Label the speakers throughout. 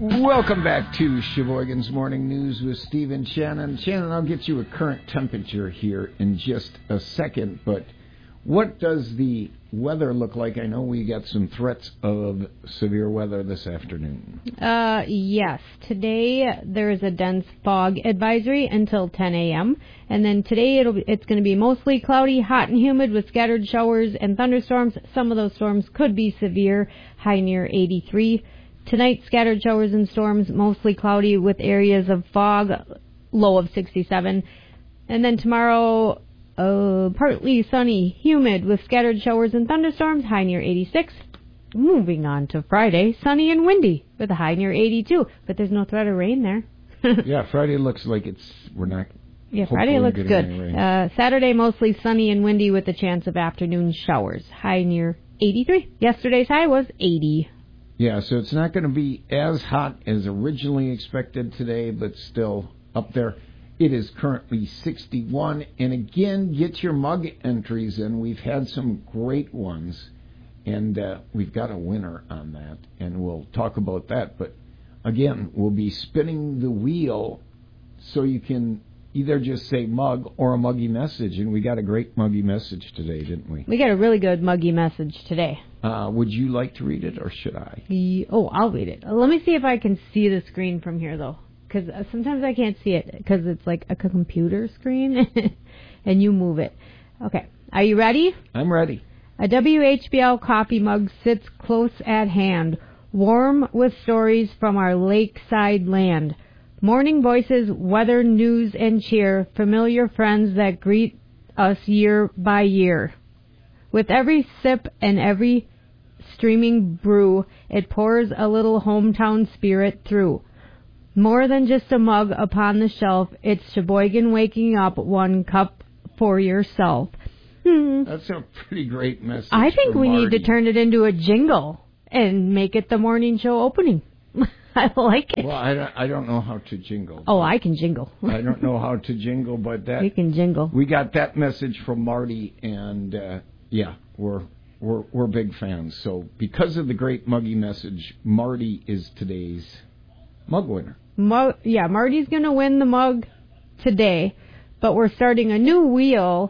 Speaker 1: Welcome back to Sheboygan's Morning News with Steve and Shannon. Shannon, I'll get you a current temperature here in just a second, but what does the weather look like? I know we got some threats of severe weather this afternoon.
Speaker 2: Yes. Today there is a dense fog advisory until 10 a.m. And then today it's going to be mostly cloudy, hot and humid with scattered showers and thunderstorms. Some of those storms could be severe, high near 83. Tonight, scattered showers and storms, mostly cloudy with areas of fog, low of 67. And then tomorrow, partly sunny, humid with scattered showers and thunderstorms, high near 86. Moving on to Friday, sunny and windy with a high near 82. But there's no threat of rain there.
Speaker 1: Yeah, Friday looks like we're not.
Speaker 2: Yeah, Friday looks good. Saturday, mostly sunny and windy with a chance of afternoon showers, high near 83. Yesterday's high was 80.
Speaker 1: Yeah, so it's not going to be as hot as originally expected today, but still up there. It is currently 61. And again, get your mug entries in. We've had some great ones, and we've got a winner on that, and we'll talk about that. But again, we'll be spinning the wheel so you can either just say mug or a muggy message. And we got a great muggy message today, didn't we?
Speaker 2: We got a really good muggy message today.
Speaker 1: Would you like to read it, or should I?
Speaker 2: I'll read it. Let me see if I can see the screen from here, though, because sometimes I can't see it because it's like a computer screen, and you move it. Okay. Are you ready?
Speaker 1: I'm ready.
Speaker 2: A WHBL coffee mug sits close at hand, warm with stories from our lakeside land. Morning voices, weather, news, and cheer, familiar friends that greet us year by year. With every sip and every streaming brew, it pours a little hometown spirit through. More than just a mug upon the shelf, it's Sheboygan waking up, one cup for yourself.
Speaker 1: That's a pretty great message.
Speaker 2: I think we
Speaker 1: Marty.
Speaker 2: need to turn it into a jingle and make it the morning show opening. I like it.
Speaker 1: Well, I don't know how to jingle.
Speaker 2: Oh, I can jingle.
Speaker 1: I don't know how to jingle, but
Speaker 2: You can jingle.
Speaker 1: We got that message from Marty, and yeah, we're big fans. So because of the great muggy message, Marty is today's mug winner.
Speaker 2: Yeah, Marty's going to win the mug today, but we're starting a new wheel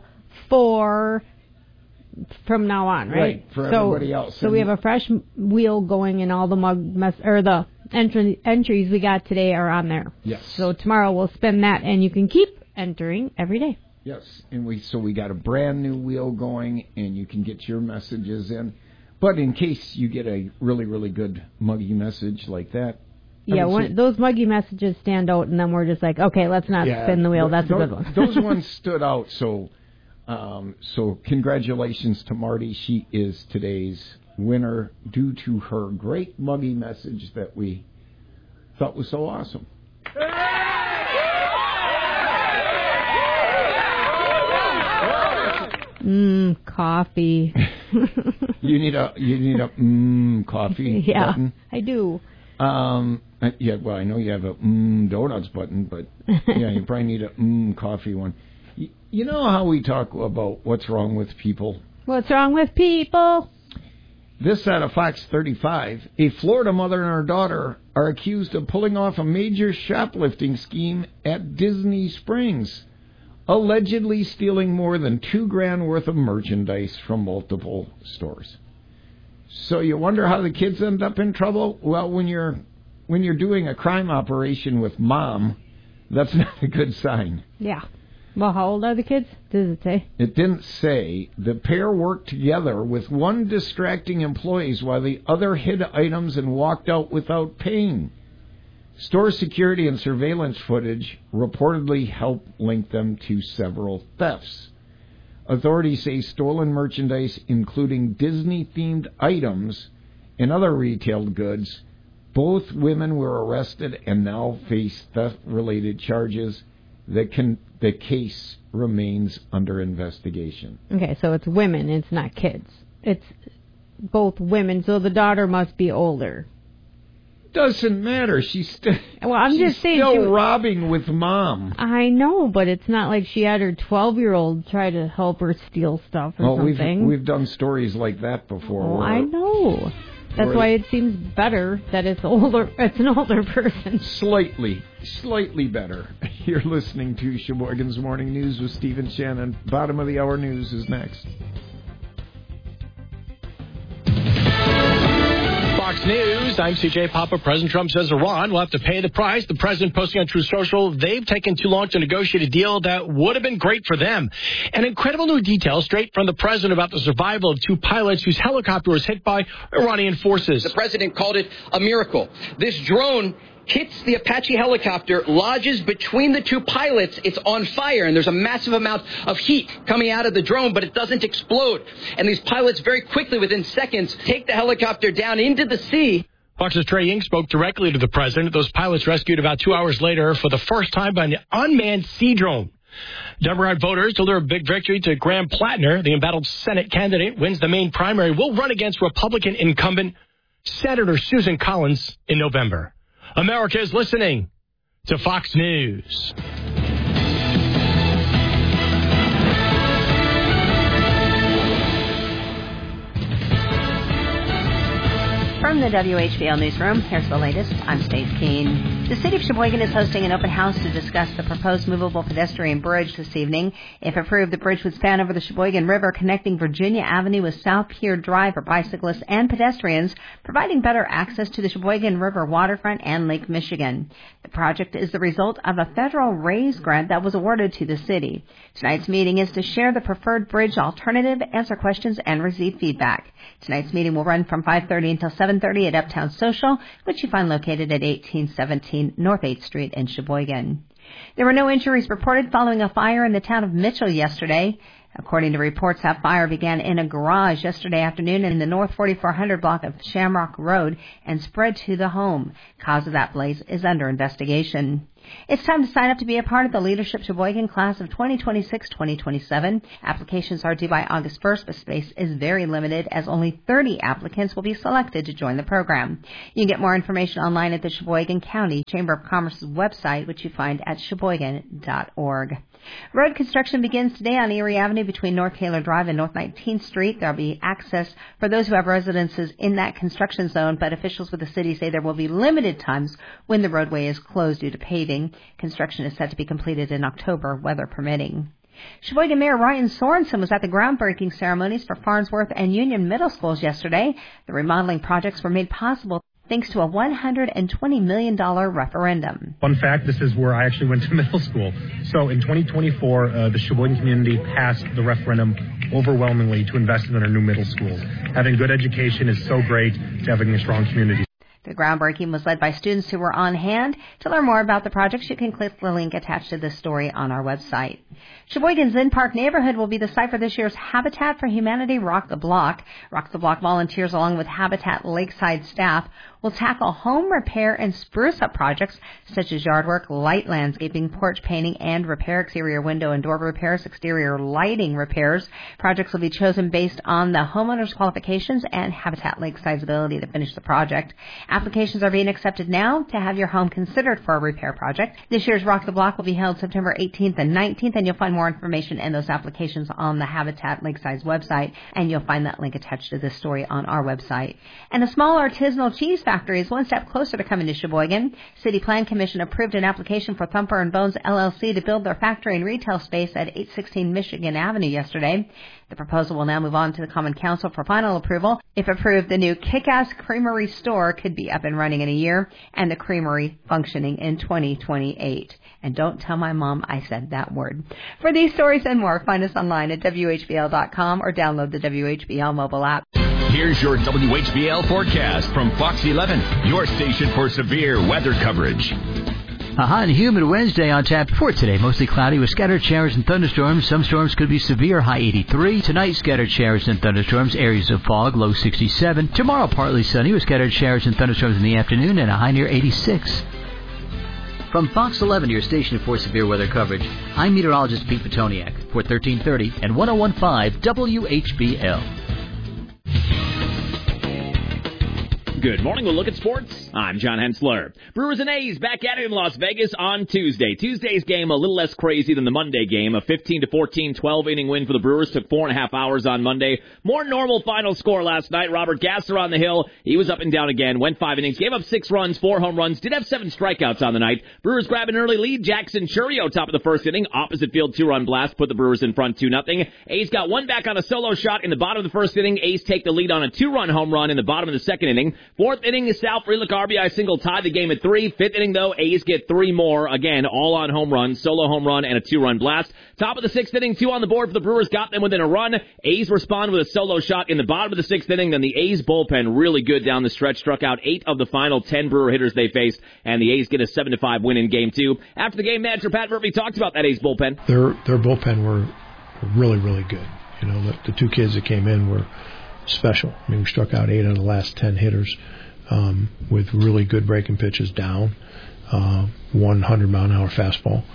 Speaker 2: from now on, right?
Speaker 1: Right, for everybody else.
Speaker 2: So we have a fresh wheel going, and all the the entries we got today are on there.
Speaker 1: Yes.
Speaker 2: So tomorrow we'll spin that, and you can keep entering every day.
Speaker 1: Yes, and we got a brand new wheel going, and you can get your messages in. But in case you get a really, really good muggy message like that.
Speaker 2: Yeah, those muggy messages stand out, and then we're just like, okay, let's not spin the wheel. That's a good one.
Speaker 1: Those ones stood out, so congratulations to Marty. She is today's winner due to her great muggy message that we thought was so awesome.
Speaker 2: Coffee.
Speaker 1: You need a coffee
Speaker 2: yeah,
Speaker 1: button?
Speaker 2: I do.
Speaker 1: Yeah, well, I know you have a donuts button, but yeah, you probably need a coffee one. You know how we talk about what's wrong with people?
Speaker 2: What's wrong with people?
Speaker 1: This out of Fox 35. A Florida mother and her daughter are accused of pulling off a major shoplifting scheme at Disney Springs, allegedly stealing more than $2,000 worth of merchandise from multiple stores. So you wonder how the kids end up in trouble? Well, when you're doing a crime operation with mom, that's not a good sign.
Speaker 2: Yeah. Well, how old are the kids? Does it say?
Speaker 1: It didn't say. The pair worked together with one distracting employees while the other hid items and walked out without paying. Store security and surveillance footage reportedly helped link them to several thefts. Authorities say stolen merchandise, including Disney-themed items and other retail goods. Both women were arrested and now face theft-related charges. The case remains under investigation.
Speaker 2: Okay, so it's women, it's not kids. It's both women, so the daughter must be older.
Speaker 1: Doesn't matter. She's still robbing with mom.
Speaker 2: I know, but it's not like she had her 12-year-old try to help her steal stuff or something.
Speaker 1: We've done stories like that before.
Speaker 2: Oh, I know. That's why it seems better that it's older. It's an older person.
Speaker 1: Slightly better. You're listening to Sheboygan's Morning News with Stephen Shannon. Bottom of the hour news is next.
Speaker 3: Fox News, I'm CJ Papa. President Trump says Iran will have to pay the price. The president posting on Truth Social, they've taken too long to negotiate a deal that would have been great for them. An incredible new detail straight from the president about the survival of two pilots whose helicopter was hit by Iranian forces.
Speaker 4: The president called it a miracle. This drone hits the Apache helicopter, lodges between the two pilots. It's on fire, and there's a massive amount of heat coming out of the drone, but it doesn't explode. And these pilots very quickly, within seconds, take the helicopter down into the sea.
Speaker 3: Fox's Trey Ying spoke directly to the president. Those pilots rescued about 2 hours later for the first time by an unmanned sea drone. Democrat voters deliver a big victory to Graham Plattner. The embattled Senate candidate wins the main primary, will run against Republican incumbent Senator Susan Collins in November. America is listening to Fox News.
Speaker 5: From the WHBL Newsroom, here's the latest. I'm Stacey Keene. The City of Sheboygan is hosting an open house to discuss the proposed movable pedestrian bridge this evening. If approved, the bridge would span over the Sheboygan River, connecting Virginia Avenue with South Pier Drive for bicyclists and pedestrians, providing better access to the Sheboygan River waterfront and Lake Michigan. The project is the result of a federal RAISE grant that was awarded to the city. Tonight's meeting is to share the preferred bridge alternative, answer questions, and receive feedback. Tonight's meeting will run from 5:30 until 7:30 at Uptown Social, which you find located at 1817 North 8th Street in Sheboygan. There were no injuries reported following a fire in the town of Mitchell yesterday. According to reports, that fire began in a garage yesterday afternoon in the North 4400 block of Shamrock Road and spread to the home. Cause of that blaze is under investigation. It's time to sign up to be a part of the Leadership Sheboygan class of 2026-2027. Applications are due by August 1st, but space is very limited as only 30 applicants will be selected to join the program. You can get more information online at the Sheboygan County Chamber of Commerce's website, which you find at sheboygan.org. Road construction begins today on Erie Avenue between North Taylor Drive and North 19th Street. There will be access for those who have residences in that construction zone, but officials with the city say there will be limited times when the roadway is closed due to paving. Construction is set to be completed in October, weather permitting. Sheboygan Mayor Ryan Sorensen was at the groundbreaking ceremonies for Farnsworth and Union Middle Schools yesterday. The remodeling projects were made possible thanks to a $120 million referendum.
Speaker 6: Fun fact, this is where I actually went to middle school. So in 2024, the Sheboygan community passed the referendum overwhelmingly to invest in our new middle schools. Having good education is so great to having a strong community.
Speaker 5: The groundbreaking was led by students who were on hand. To learn more about the projects, you can click the link attached to this story on our website. Sheboygan's Zen Park neighborhood will be the site for this year's Habitat for Humanity Rock the Block. Rock the Block volunteers, along with Habitat Lakeside staff, will tackle home repair and spruce-up projects such as yard work, light landscaping, porch painting, and repair, exterior window and door repairs, exterior lighting repairs. Projects will be chosen based on the homeowner's qualifications and Habitat Lakeside's ability to finish the project. Applications are being accepted now to have your home considered for a repair project. This year's Rock the Block will be held September 18th and 19th, and you'll find more information and those applications on the Habitat Lakeside's website, and you'll find that link attached to this story on our website. And a small artisanal cheese factory is one step closer to coming to Sheboygan. City Plan Commission approved an application for Thumper and Bones LLC to build their factory and retail space at 816 Michigan Avenue yesterday. The proposal will now move on to the Common Council for final approval. If approved, the new Kick-Ass Creamery store could be up and running in a year, and the creamery functioning in 2028. And don't tell my mom I said that word. For these stories and more, find us online at WHBL.com or download the WHBL mobile app.
Speaker 7: Here's your WHBL forecast from Fox 11, your station for severe weather coverage.
Speaker 8: A hot and humid Wednesday on tap for today. Mostly cloudy with scattered showers and thunderstorms. Some storms could be severe, high 83. Tonight, scattered showers and thunderstorms, areas of fog, low 67. Tomorrow, partly sunny with scattered showers and thunderstorms in the afternoon and a high near 86. From Fox 11, your station for severe weather coverage, I'm meteorologist Pete Petoniak for 1330 and 101.5 WHBL.
Speaker 9: Good morning. We'll look at sports. I'm John Hensler. Brewers and A's back at it in Las Vegas on Tuesday. Tuesday's game a little less crazy than the Monday game. A 15-14 12-inning win for the Brewers. Took 4.5 hours on Monday. More normal final score last night. Robert Gasser on the hill. He was up and down again. Went 5 innings. Gave up 6 runs, 4 home runs. Did have 7 strikeouts on the night. Brewers grab an early lead. Jackson Churio top of the first inning. Opposite field 2-run blast. Put the Brewers in front 2-0. A's got 1 back on a solo shot in the bottom of the first inning. A's take the lead on a 2-run home run in the bottom of the second inning. 4th inning, Sal Frelick RBI single tied the game at 3. 5th inning, though, A's get 3 more. Again, all on home runs, solo home run, and a 2-run blast. Top of the 6th inning, 2 on the board for the Brewers, got them within a run. A's respond with a solo shot in the bottom of the 6th inning. Then the A's bullpen really good down the stretch, struck out 8 of the final 10 Brewer hitters they faced, and the A's get a 7-5 win in Game 2. After the game, manager Pat Murphy talked about that A's bullpen.
Speaker 10: Their bullpen were really, really good. You know, the 2 kids that came in were special. I mean, we struck out 8 of the last 10 hitters with really good breaking pitches down, 100-mile-an-hour fastball.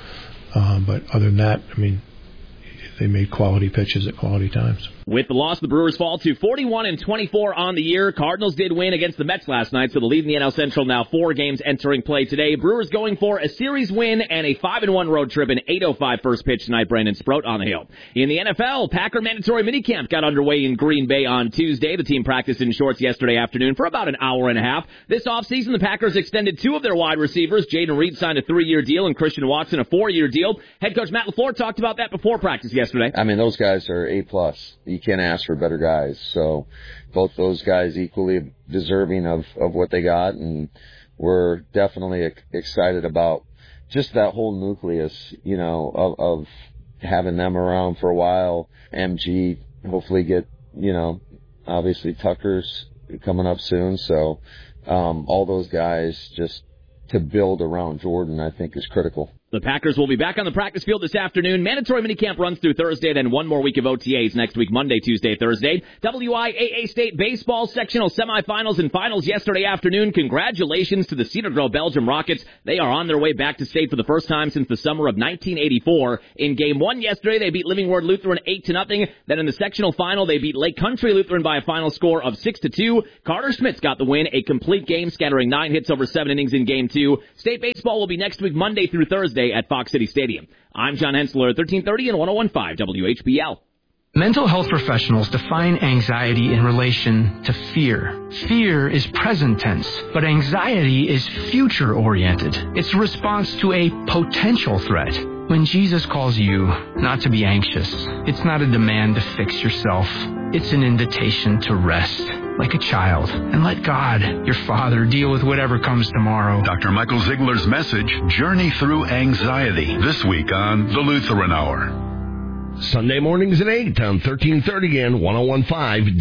Speaker 10: But other than that, I mean, they made quality pitches at quality times.
Speaker 9: With the loss, the Brewers fall to 41-24 on the year. Cardinals did win against the Mets last night, so the lead in the NL Central now 4 games entering play today. Brewers going for a series win and a 5-1 road trip, an 8:05 first pitch tonight. Brandon Sproat on the hill. In the NFL, Packer mandatory minicamp got underway in Green Bay on Tuesday. The team practiced in shorts yesterday afternoon for about an hour and a half. This offseason, the Packers extended 2 of their wide receivers. Jaden Reed signed a 3-year deal and Christian Watson a 4-year deal. Head coach Matt LaFleur talked about that before practice yesterday.
Speaker 11: I mean, those guys are A+. You can't ask for better guys. So both those guys equally deserving of what they got, and we're definitely excited about just that whole nucleus, you know, of having them around for a while. MG hopefully get, you know, obviously Tucker's coming up soon. So all those guys just to build around Jordan, I think, is critical.
Speaker 9: The Packers will be back on the practice field this afternoon. Mandatory minicamp runs through Thursday, then 1 more week of OTAs next week, Monday, Tuesday, Thursday. WIAA State Baseball sectional semifinals and finals yesterday afternoon. Congratulations to the Cedar Grove Belgium Rockets. They are on their way back to state for the first time since the summer of 1984. In Game 1 yesterday, they beat Living Word Lutheran 8-0. Then in the sectional final, they beat Lake Country Lutheran by a final score of 6-2. Carter Schmitz got the win, a complete game, scattering 9 hits over 7 innings in Game 2. State baseball will be next week, Monday through Thursday at Fox City Stadium. I'm John Hensler, 1330 and 101.5 WHBL.
Speaker 12: Mental health professionals define anxiety in relation to fear. Fear is present tense, but anxiety is future-oriented. It's a response to a potential threat. When Jesus calls you not to be anxious, it's not a demand to fix yourself. It's an invitation to rest, like a child, and let God, your Father, deal with whatever comes tomorrow.
Speaker 13: Dr. Michael Ziegler's message, Journey Through Anxiety, this week on The Lutheran Hour.
Speaker 14: Sunday mornings at 8 on 1330 and 101.5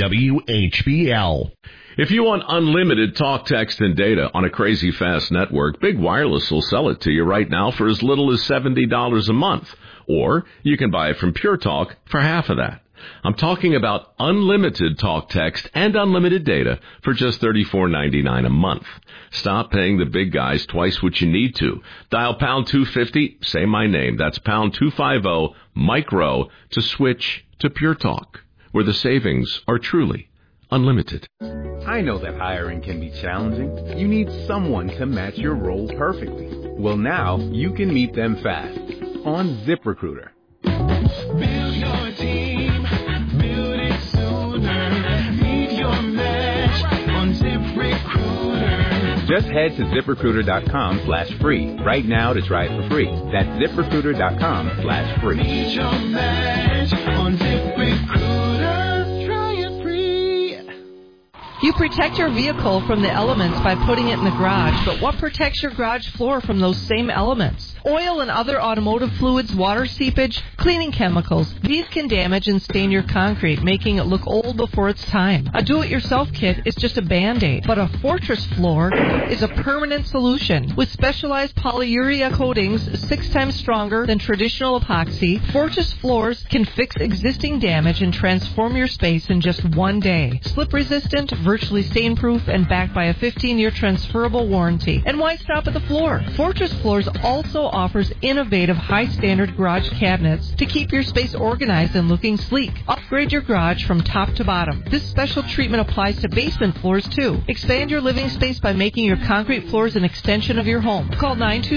Speaker 14: WHBL.
Speaker 15: If you want unlimited talk, text, and data on a crazy fast network, Big Wireless will sell it to you right now for as little as $70 a month. Or you can buy it from Pure Talk for half of that. I'm talking about unlimited talk, text, and unlimited data for just $34.99 a month. Stop paying the big guys twice what you need to. Dial pound 250, say my name. That's pound 250, micro, to switch to Pure Talk, where the savings are truly unlimited.
Speaker 16: I know that hiring can be challenging. You need someone to match your role perfectly. Well, now you can meet them fast on ZipRecruiter.
Speaker 17: Build your team, build it sooner. Meet your match on ZipRecruiter.
Speaker 16: Just head to ZipRecruiter.com/free right now to try it for free. That's ZipRecruiter.com/free.
Speaker 17: Meet your match on ZipRecruiter. Try it free.
Speaker 18: You protect your vehicle from the elements by putting it in the garage, but what protects your garage floor from those same elements? Oil and other automotive fluids, water seepage, cleaning chemicals. These can damage and stain your concrete, making it look old before its time. A do-it-yourself kit is just a Band-Aid, but a Fortress floor is a permanent solution. With specialized polyurea coatings 6 times stronger than traditional epoxy, Fortress floors can fix existing damage and transform your space in just 1 day. Slip-resistant, virtually stain-proof and backed by a 15-year transferable warranty. And why stop at the floor? Fortress Floors also offers innovative high-standard garage cabinets to keep your space organized and looking sleek. Upgrade your garage from top to bottom. This special treatment applies to basement floors, too. Expand your living space by making your concrete floors an extension of your home. Call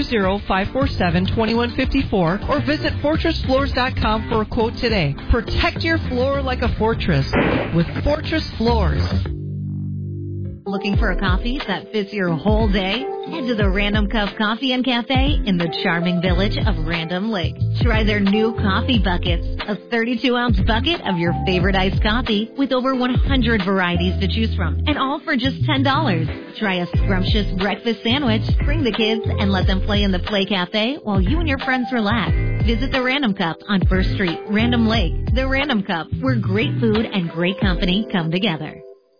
Speaker 18: 920-547-2154 or visit FortressFloors.com for a quote today. Protect your floor like a fortress with Fortress Floors.
Speaker 19: Looking for a coffee that fits your whole day? Head to the Random Cup Coffee and Cafe in the charming village of Random Lake. Try their new coffee buckets, a 32-ounce bucket of your favorite iced coffee with over 100 varieties to choose from, and all for just $10. Try a scrumptious breakfast sandwich, bring the kids, and let them play in the Play Cafe while you and your friends relax. Visit the Random Cup on 1st Street, Random Lake. The Random Cup, where great food and great company come together.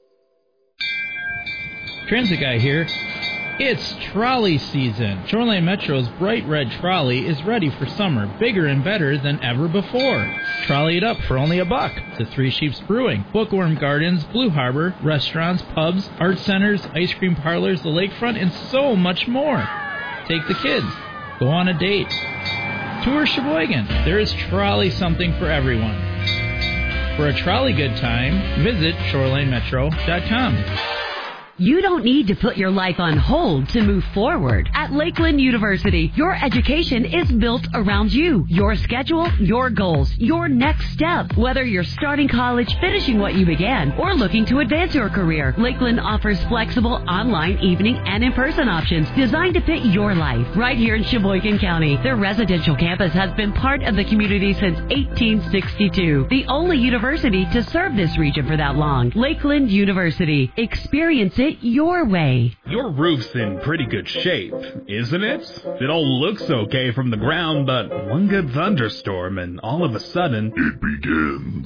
Speaker 20: Transit Guy here. It's trolley season. Shoreline Metro's bright red trolley is ready for summer, bigger and better than ever before. Trolley it up for only $1 to Three Sheeps Brewing, Bookworm Gardens, Blue Harbor, restaurants, pubs, art centers, ice cream parlors, the lakefront, and so much more. Take the kids. Go on a date. Tour Sheboygan. There is trolley something for everyone. For a trolley good time, visit ShorelineMetro.com.
Speaker 21: You don't need to put your life on hold to move forward. At Lakeland University, your education is built around you, your schedule, your goals, your next step. Whether you're starting college, finishing what you began, or looking to advance your career, Lakeland offers flexible online, evening, and in-person options designed to fit your life. Right here in Sheboygan County, their residential campus has been part of the community since 1862. The only university to serve this region for that long. Lakeland University. Experience it your way.
Speaker 22: Your roof's in pretty good shape, isn't it? It all looks okay from the ground, but one good thunderstorm and all of a sudden, it begins.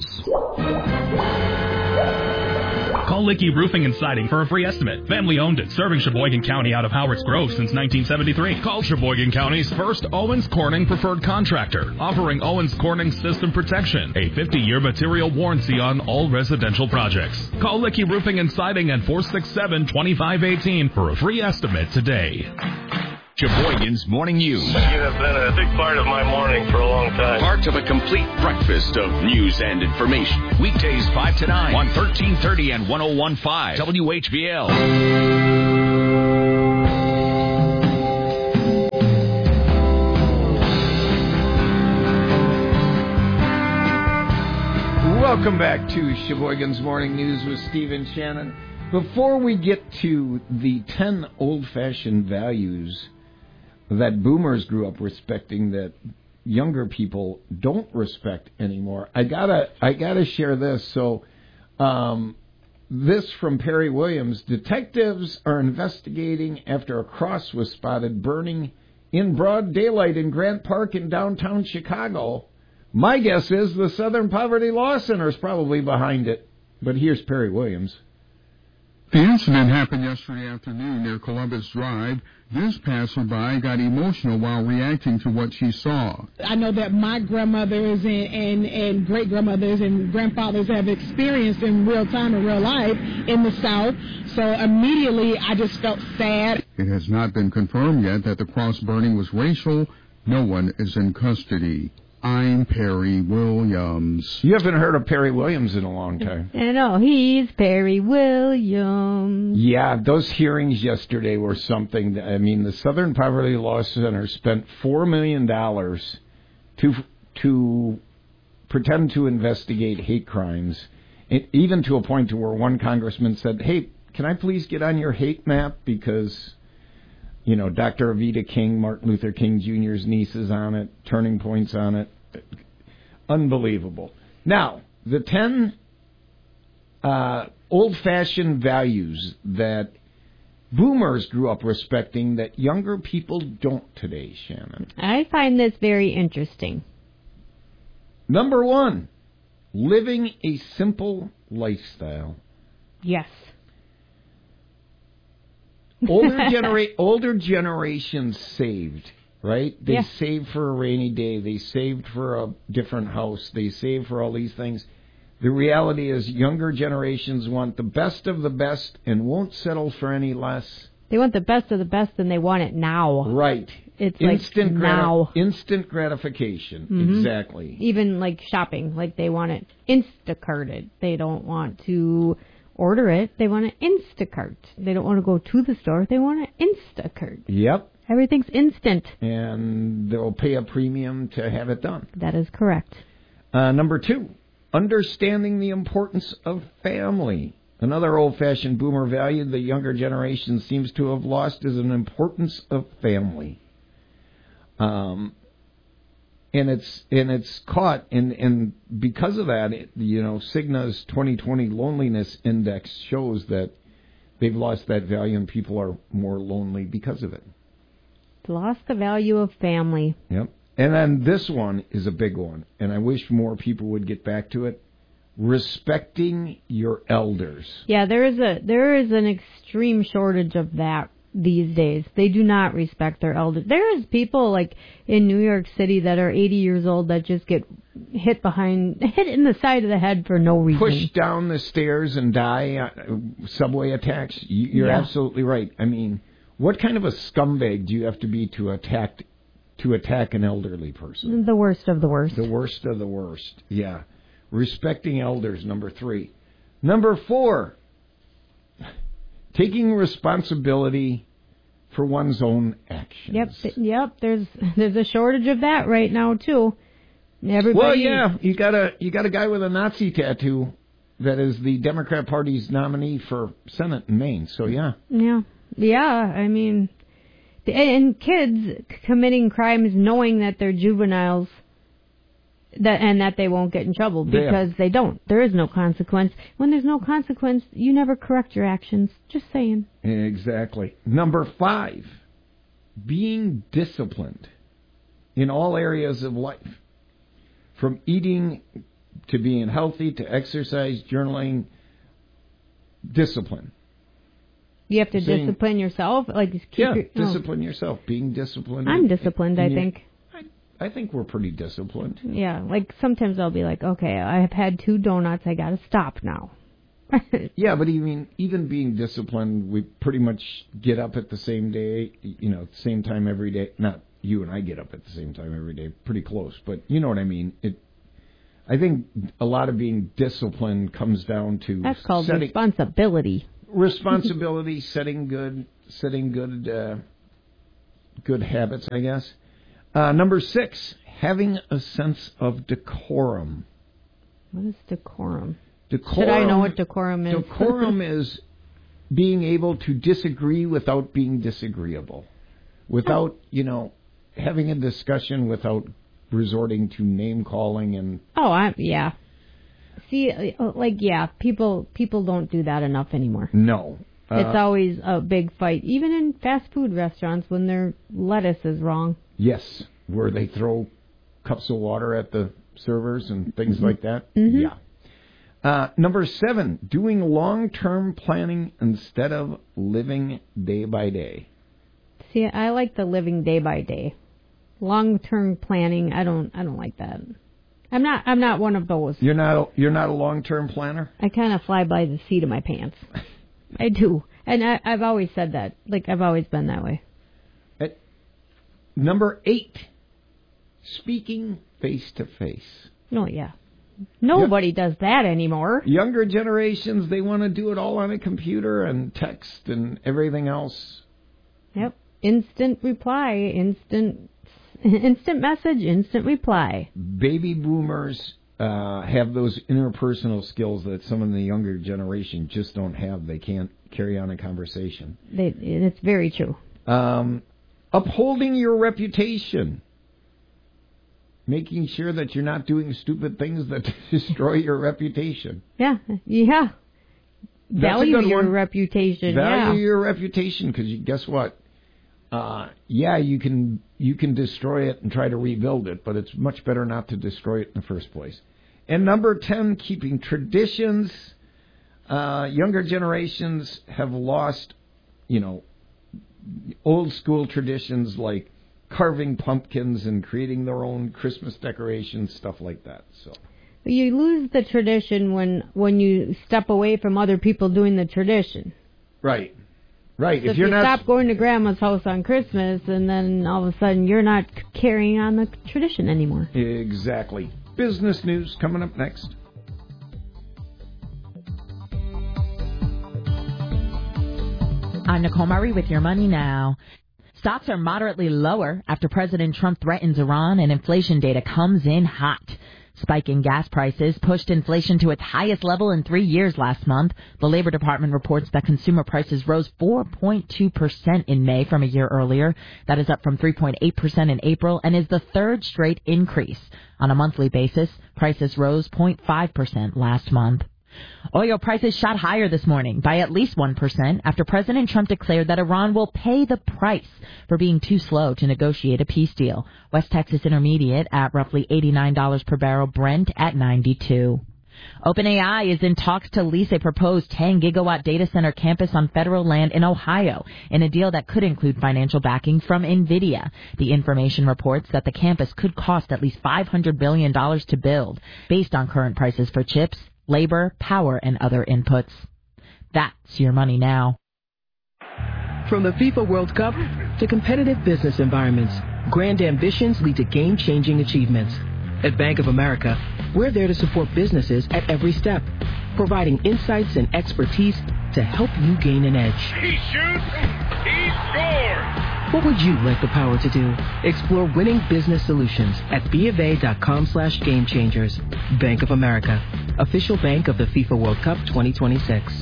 Speaker 22: Call Licky Roofing and Siding for a free estimate. Family owned and serving Sheboygan County out of Howard's Grove since 1973. Call Sheboygan County's first Owens Corning preferred contractor, offering Owens Corning system protection, a 50-year material warranty on all residential projects. Call Licky Roofing and Siding at 467-2518 for a free estimate today.
Speaker 7: Sheboygan's Morning News.
Speaker 23: You have been a big part of my morning for a long time.
Speaker 7: Part of a complete breakfast of news and information. Weekdays 5 to 9 on 1330 and 101.5 WHBL.
Speaker 1: Welcome back to Sheboygan's Morning News with Steve and Shannon. Before we get to the 10 old-fashioned values that boomers grew up respecting that younger people don't respect anymore, I gotta share this. So, this from Perry Williams: detectives are investigating after a cross was spotted burning in broad daylight in Grant Park in downtown Chicago. My guess is the Southern Poverty Law Center is probably behind it. But here's Perry Williams.
Speaker 24: The incident happened yesterday afternoon near Columbus Drive. This passerby got emotional while reacting to what she saw.
Speaker 25: I know that my grandmothers and great-grandmothers and grandfathers have experienced in real time, in real life, in the South. So immediately I just felt sad.
Speaker 24: It has not been confirmed yet that the cross burning was racial. No one is in custody. I'm Perry Williams.
Speaker 1: You haven't heard of Perry Williams in a long time.
Speaker 2: I know, he's Perry Williams.
Speaker 1: Yeah, those hearings yesterday were something. I mean, the Southern Poverty Law Center spent $4 million to pretend to investigate hate crimes, even to a point to where one congressman said, hey, can I please get on your hate map? Because, you know, Dr. Evita King, Martin Luther King Jr.'s niece is on it, Turning Point's on it. Unbelievable. Now, the 10 old-fashioned values that boomers grew up respecting that younger people don't today, Shannon.
Speaker 2: I find this very interesting.
Speaker 1: Number 1, living a simple lifestyle.
Speaker 2: Yes.
Speaker 1: Older generations saved, right? They saved for a rainy day. They saved for a different house. They saved for all these things. The reality is younger generations want the best of the best and won't settle for any less.
Speaker 2: They want the best of the best and they want it now.
Speaker 1: Right.
Speaker 2: It's like now.
Speaker 1: Instant gratification.
Speaker 2: Mhm.
Speaker 1: Exactly.
Speaker 2: Even like shopping, like they want it Instacarted. They don't want to order it. They want it Instacart. They don't want to go to the store. They want it Instacart.
Speaker 1: Yep.
Speaker 2: Everything's instant.
Speaker 1: And they'll pay a premium to have it done.
Speaker 2: That is correct.
Speaker 1: Number 2, understanding the importance of family. Another old-fashioned boomer value the younger generation seems to have lost is an importance of family. And it's caught, and because of that, Cigna's 2020 loneliness index shows that they've lost that value, and people are more lonely because of it.
Speaker 2: Lost the value of family.
Speaker 1: Yep. And then this one is a big one, and I wish more people would get back to it. Respecting your elders.
Speaker 2: Yeah, there is an extreme shortage of that these days. They do not respect their elders. There is people like in New York City that are 80 years old that just get hit in the side of the head for no reason.
Speaker 1: Push down the stairs and die. Subway attacks. You're absolutely right. I mean, what kind of a scumbag do you have to be to attack an elderly person?
Speaker 2: The worst of the worst.
Speaker 1: The worst of the worst. Yeah. Respecting elders, number 3. Number 4, taking responsibility for one's own actions.
Speaker 2: Yep. There's a shortage of that right now too. Everybody.
Speaker 1: Well, yeah, you got a guy with a Nazi tattoo that is the Democrat Party's nominee for Senate in Maine. So yeah.
Speaker 2: Yeah. I mean, and kids committing crimes knowing that they're juveniles. And that they won't get in trouble because they don't. There is no consequence. When there's no consequence, you never correct your actions. Just saying.
Speaker 1: Exactly. Number 5, being disciplined in all areas of life. From eating to being healthy to exercise, journaling, discipline.
Speaker 2: You have to discipline yourself?
Speaker 1: Discipline yourself. Being disciplined.
Speaker 2: I'm disciplined, I think.
Speaker 1: I think we're pretty disciplined.
Speaker 2: Yeah, like sometimes I'll be like, okay, I've had 2 donuts, I got to stop now.
Speaker 1: Yeah, but even being disciplined, we pretty much get up at the same day, same time every day. Not you and I get up at the same time every day, pretty close, but you know what I mean. I think a lot of being disciplined comes down to
Speaker 2: that's called responsibility.
Speaker 1: Responsibility, setting good habits, I guess. Number 6, having a sense of decorum.
Speaker 2: What is decorum? Should I know what decorum is?
Speaker 1: Decorum is being able to disagree without being disagreeable. Without, having a discussion without resorting to name calling and...
Speaker 2: yeah. See, people don't do that enough anymore.
Speaker 1: No.
Speaker 2: It's always a big fight, even in fast food restaurants when their lettuce is wrong.
Speaker 1: Yes, where they throw cups of water at the servers and things like that.
Speaker 2: Mm-hmm.
Speaker 1: Yeah. Number 7, doing long-term planning instead of living day by day.
Speaker 2: See, I like the living day by day. Long-term planning, I don't like that. I'm not one of those.
Speaker 1: You're not a long-term planner?
Speaker 2: I kind of fly by the seat of my pants. I do. And I've always said that. Like, I've always been that way.
Speaker 1: Number 8, speaking face-to-face.
Speaker 2: Oh, yeah. Nobody does that anymore.
Speaker 1: Younger generations, they want to do it all on a computer and text and everything else.
Speaker 2: Yep. Instant reply, instant message, instant reply.
Speaker 1: Baby boomers have those interpersonal skills that some of the younger generation just don't have. They can't carry on a conversation.
Speaker 2: It's very true.
Speaker 1: Upholding your reputation. Making sure that you're not doing stupid things that destroy your reputation.
Speaker 2: Yeah. Value your reputation.
Speaker 1: Value your reputation, because guess what? You can destroy it and try to rebuild it, but it's much better not to destroy it in the first place. And number 10, keeping traditions. Younger generations have lost, old school traditions like carving pumpkins and creating their own Christmas decorations, stuff like that. So
Speaker 2: You lose the tradition when you step away from other people doing the tradition.
Speaker 1: Right. Right.
Speaker 2: So if you stop going to Grandma's house on Christmas, and then all of a sudden you're not carrying on the tradition anymore.
Speaker 1: Exactly. Business news coming up next.
Speaker 3: I'm Nicole Murray with Your Money Now. Stocks are moderately lower after President Trump threatens Iran and inflation data comes in hot. Spiking gas prices pushed inflation to its highest level in 3 years last month. The Labor Department reports that consumer prices rose 4.2% in May from a year earlier. That is up from 3.8% in April and is the third straight increase. On a monthly basis, prices rose 0.5% last month. Oil prices shot higher this morning by at least 1% after President Trump declared that Iran will pay the price for being too slow to negotiate a peace deal. West Texas Intermediate at roughly $89 per barrel, Brent at $92. OpenAI is in talks to lease a proposed 10-gigawatt data center campus on federal land in Ohio in a deal that could include financial backing from NVIDIA. The information reports that the campus could cost at least $500 billion to build, based on current prices for chips, labor, power, and other inputs. That's Your Money Now.
Speaker 4: From the FIFA World Cup to competitive business environments, grand ambitions lead to game-changing achievements. At Bank of America, we're there to support businesses at every step, providing insights and expertise to help you gain an edge.
Speaker 17: He shoots, he scores!
Speaker 4: What would you like the power to do? Explore winning business solutions at BofA.com/gamechangers. Bank of America, official bank of the FIFA World Cup 2026.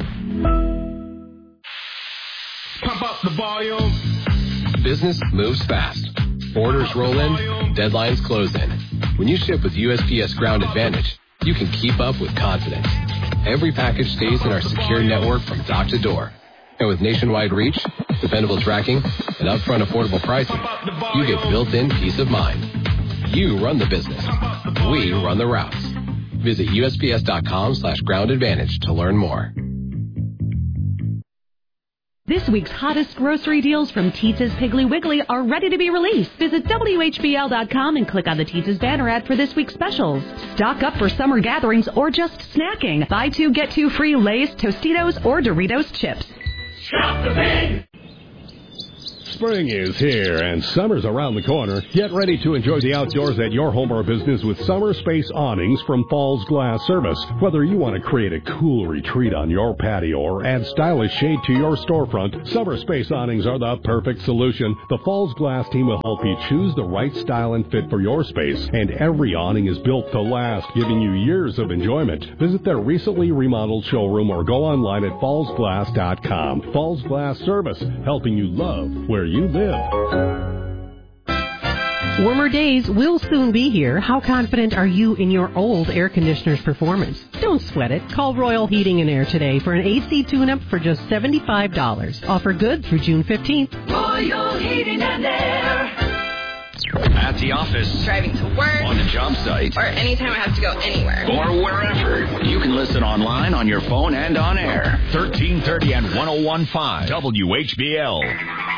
Speaker 17: Pump up the volume.
Speaker 5: Business moves fast. Orders roll in, deadlines close in. When you ship with USPS Ground Advantage, you can keep up with confidence. Every package stays in our secure network from dock to door. And with nationwide reach, dependable tracking, and upfront affordable pricing, you get built-in peace of mind. You run the business. We run the routes. Visit USPS.com/Ground Advantage to learn more.
Speaker 21: This week's hottest grocery deals from Teetza's Piggly Wiggly are ready to be released. Visit WHBL.com and click on the Teetza's banner ad for this week's specials. Stock up for summer gatherings or just snacking. Buy 2, get 2 free Lay's, Tostitos, or Doritos chips.
Speaker 17: Shop the big!
Speaker 6: Spring is here and summer's around the corner. Get ready to enjoy the outdoors at your home or business with Summer Space awnings from Falls Glass Service. Whether you want to create a cool retreat on your patio or add stylish shade to your storefront, Summer Space awnings are the perfect solution. The Falls Glass team will help you choose the right style and fit for your space, and every awning is built to last, giving you years of enjoyment. Visit their recently remodeled showroom or go online at fallsglass.com. Falls Glass Service, helping you love where you live.
Speaker 8: Warmer days will soon be here. How confident are you in your old air conditioner's performance? Don't sweat it. Call Royal Heating and Air today for an AC tune-up for just $75. Offer good through June 15th.
Speaker 17: Royal Heating and Air.
Speaker 7: At the office,
Speaker 26: driving to work,
Speaker 7: on the job site,
Speaker 26: or anytime I have to go anywhere,
Speaker 7: or wherever. You can listen online, on your phone, and on air. 1330 and 101.5 WHBL.